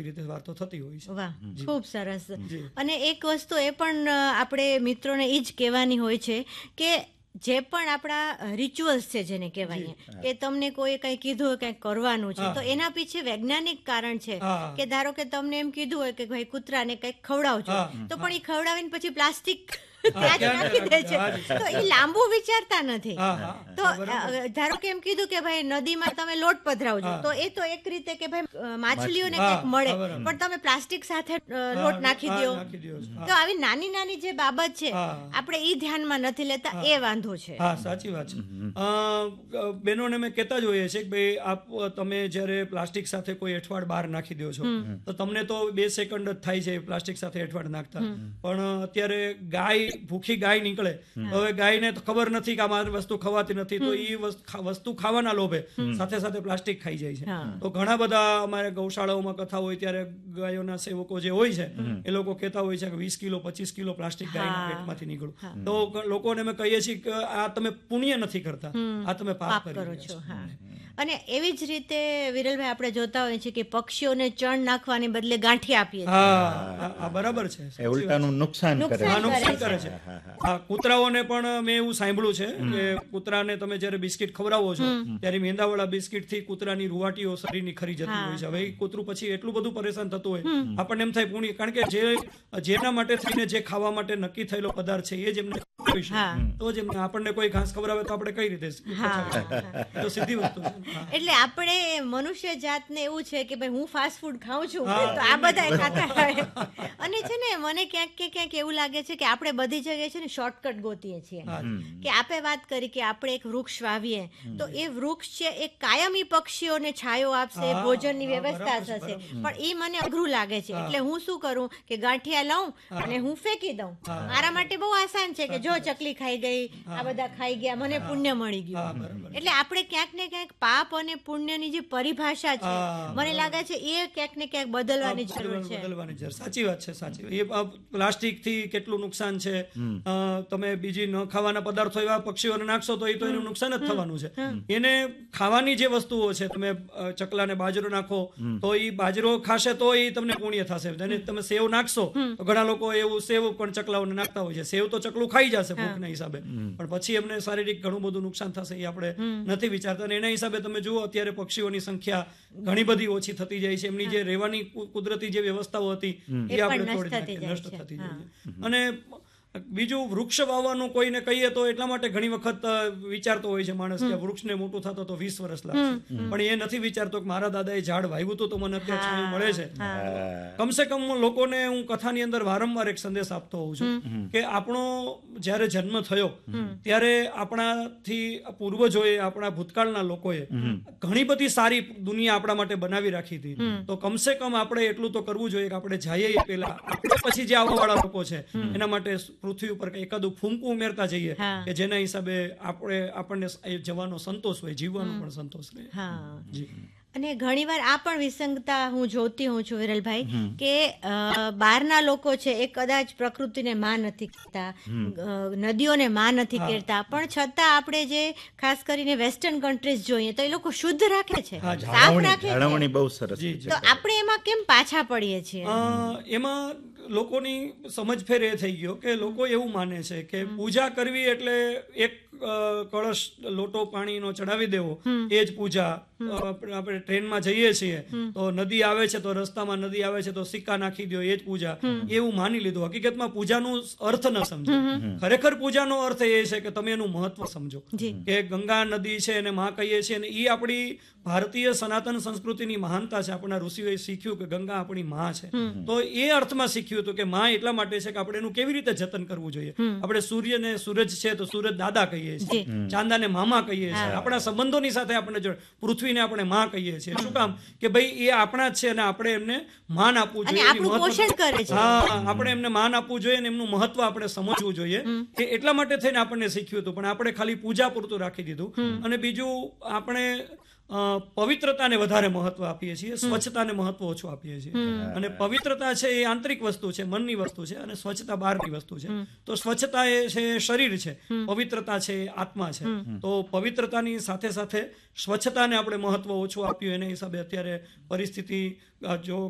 આવી રીતે વાતો થતી હોય છે. વાહ, ખૂબ સરસ. અને એક વસ્તુ એ પણ આપણે મિત્રોને એ જ કહેવાની હોય છે કે જે પણ આપણા રિચ્યુઅલ્સ છે જેને કહેવાય કે તમને કોઈ કંઈ કીધું હોય કંઈક કરવાનું છે તો એના પીછે વૈજ્ઞાનિક કારણ છે કે ધારો કે તમને એમ કીધું હોય કે ભાઈ કૂતરાને કંઈક ખવડાવજો તો પણ એ ખવડાવીને પછી પ્લાસ્ટિક ત્યાં જ નાખી દે છે, તો એ લાંબુ વિચારતા નથી. તો ધારો કે એમ કીધું કે ભાઈ નદીમાં તમે લોટ પધરાવજો, તો એ તો એક રીતે કે ભાઈ માછલીઓને કંઈક મળે, પણ તમે પ્લાસ્ટિક સાથે લોટ નાખી દો. તો આવી નાની નાની જે બાબત છે આપણે એ ધ્યાનમાં નથી લેતા, એ વાંધો છે. હા, સાચી વાત છે. બહેનોને મેં કહેતા જ હોઈએ છીએ કે ભાઈ તમે જ્યારે પ્લાસ્ટિક સાથે કોઈ એઠવાડ બહાર નાખી દો છો તો તમને તો 2 સેકન્ડ જ થાય છે પ્લાસ્ટિક સાથે એઠવાડ નાખતા, પણ અત્યારે ભૂખી ગાય નીકળે, હવે ગાયને તો ખબર નથી કે આ મારી વસ્તુ ખવાતી નથી, તો એ વસ્તુ ખાવાના લોભે સાથે સાથે પ્લાસ્ટિક ખાઈ જાય છે. તો ઘણા બધા અમારે ગૌશાળાઓમાં કથા હોય ત્યારે ગાયોના સેવકો જે હોય છે એ લોકો કહેતા હોય છે કે 20 કિલો 25 કિલો પ્લાસ્ટિક ગાયના પેટમાંથી નીકળ્યું. તો લોકોને અમે કહીએ છીએ કે આ તમે પુણ્ય નથી કરતા, આ તમે પાપ કરો છો. અને એવી જ રીતે વિરલભાઈ આપણે જોતા હોઈએ છીએ કે પક્ષીઓને ચણ નાખવાને બદલે ગાંઠી આપીએ છીએ. હા, બરાબર છે. ઉલટાનું નુકસાન કરે છે. કૂતરાઓને પણ મેં એવું સાંભળ્યું છે કે કૂતરાને તમે જ્યારે બિસ્કિટ ખવડાવો છો ત્યારે મેંદાવાળા બિસ્કિટ થી કૂતરાની રૂવાટીઓ શરીરની ખરી જતી હોય છે. હવે કૂતરું પછી એટલું બધું પરેશાન થતું હોય, આપણને એમ થાય પુણ્ય, કારણ કે જેના માટે થઈને જે ખાવા માટે નક્કી થયેલો પદાર્થ છે એ જ એમને તો જ આપણને કોઈ ઘાસ ખવડાવે તો આપણે કઈ રીતે, તો સીધી વસ્તુ છે. એટલે આપણે મનુષ્ય જાતને એવું છે કે ભાઈ હું ફાસ્ટ ફૂડ ખાઉં છું તો આ બધા ખાતા હોય. અને છે ને મને ક્યાંક એવું લાગે છે કે આપણે બધી જગ્યાએ છે ને શોર્ટકટ ગોતીએ છીએ. કે આપણે વાત કરી કે આપણે એક વૃક્ષ વાવીએ તો એ વૃક્ષ છે એ કાયમી પક્ષીઓને છાયો આપશે, ભોજનની વ્યવસ્થા થશે, પણ એ મને અઘરું લાગે છે. એટલે હું શું કરું કે ગાંઠિયા લઉં અને હું ફેંકી દઉં. મારા માટે બહુ આસાન છે કે જો ચકલી ખાઈ ગઈ, આ બધા ખાઈ ગયા, મને પુણ્ય મળી ગયું. એટલે આપણે ક્યાંક ને ક્યાંક પાપ અને પુણ્યની જે પરિભાષા છે મને લાગે છે એ ક્યાંક ને ક્યાંક બદલવાની જરૂર છે. સાચી વાત છે, સાચી. એ પ્લાસ્ટિક થી કેટલું નુકસાન છે. તમે બીજી ન ખાવાના પદાર્થો એવા પક્ષીઓને નાખશો તો એ તો એનું નુકસાન જ થવાનું છે. એને ખાવાની જે વસ્તુઓ છે, તમે ચકલાને બાજરો નાખો તો એ બાજરો ખાશે તો એ તમને પુણ્ય થશે. તમે સેવ નાખશો તો ઘણા લોકો એવું સેવ પણ ચકલાઓને નાખતા હોય છે. સેવ તો ચકલું ખાઈ જશે ભૂખના હિસાબે, પણ પછી એમને શારીરિક ઘણું બધું નુકસાન થશે એ આપણે નથી વિચારતા. અને એના હિસાબે તમે જુઓ અત્યારે પક્ષીઓની સંખ્યા ઘણી બધી ઓછી થતી જાય છે. એમની જે રહેવાની કુદરતી જે વ્યવસ્થાઓ હતી એ આપણે નષ્ટ થતી જાય છે. અને બીજું વૃક્ષ વાવવાનું કોઈને કહીએ તો એટલા માટે ઘણી વખત વિચારતો હોય છે માણસ કે વૃક્ષને મોટું થતો તો 20 વર્ષ લાગશે, પણ એ નથી વિચારતો કે મારા દાદાએ ઝાડ વાવ્યું હતું તો મને અત્યારે છાંયો મળે છે. કમસે કમ લોકોને હું કથાની અંદર વારંવાર એક સંદેશ આપતો હોઉં છું કે આપણો જ્યારે જન્મ થયો ત્યારે આપણાથી પૂર્વજોએ, આપણા ભૂતકાળના લોકોએ ઘણી બધી સારી દુનિયા આપણા માટે બનાવી રાખી હતી. તો કમસે કમ આપણે એટલું તો કરવું જોઈએ કે આપણે જઈએ પહેલા પછી જે આવવાવાળા લોકો છે એના માટે પૃથ્વી ઉપર એકાદું ફૂંકું ઉમેરતા જઈએ કે જેના હિસાબે આપણને જવાનો સંતોષ હોય, જીવવાનો પણ સંતોષ રહે. અને ઘણીવાર આ પણ વિસંગતા હું જોતી હોઉં છું વિરલભાઈ કે બહારના લોકો છે એ કદાચ પ્રકૃતિને માન નથી કરતા, નદીઓને માન નથી કરતા, પણ છતાં આપણે જે ખાસ કરીને વેસ્ટર્ન કન્ટ્રીઝ જોઈએ તો એ લોકો શુદ્ધ રાખે છે, સાફ રાખે છે. બહુ સરસ. તો આપણે એમાં કેમ પાછા પડીએ છીએ? એમાં લોકોની સમજફેર એ થઈ ગયો કે લોકો એવું માને છે કે પૂજા કરવી એટલે એક કળશ લોટો પાણીનો ચડાવી દેવો એ જ પૂજા. આપણે ટ્રેનમાં જઈએ છીએ તો નદી આવે છે તો રસ્તામાં નદી આવે છે તો સિક્કા નાખી દો એ જ પૂજા, એવું માની લીધું. હકીકતમાં પૂજાનો અર્થ ન સમજો. ખરેખર પૂજાનો અર્થ એ છે કે તમે એનું મહત્વ સમજો કે ગંગા નદી છે એને માં કહીએ છીએ અને એ આપણી ભારતીય સનાતન સંસ્કૃતિની મહાનતા છે. આપણા ઋષિઓએ શીખ્યું કે ગંગા આપણી માં છે, તો એ અર્થમાં શીખ્યું હતું કે માં એટલા માટે છે કે આપણે એનું કેવી રીતે જતન કરવું જોઈએ. આપણે સૂર્યને સૂરજ છે તો સૂરજ દાદા કહીએ છીએ, ચાંદાને મામા કહીએ છીએ. આપણા સંબંધોની સાથે આપણે પૃથ્વીને આપણે માં કહીએ છીએ. શું કામ? કે ભાઈ એ આપણા જ છે અને આપણે એમને માન આપવું જોઈએ. આપણે એમને માન આપવું જોઈએ અને એમનું મહત્વ આપણે સમજવું જોઈએ. કે એટલા માટે થઈને આપણને શીખ્યું હતું, પણ આપણે ખાલી પૂજા પૂરતું રાખી દીધું. અને બીજું આપણે પવિત્રતાને વધારે મહત્વ આપીએ છીએ, સ્વચ્છતાને મહત્વ ઓછું આપીએ છીએ. અને પવિત્રતા છે એ આંતરિક વસ્તુ છે, મનની વસ્તુ છે, અને સ્વચ્છતા બહારની વસ્તુ છે. તો સ્વચ્છતા એ છે શરીર છે, પવિત્રતા છે એ આત્મા છે. તો પવિત્રતાની સાથે સાથે સ્વચ્છતાને આપણે મહત્વ ઓછું આપ્યું, એના હિસાબે અત્યારે પરિસ્થિતિ જો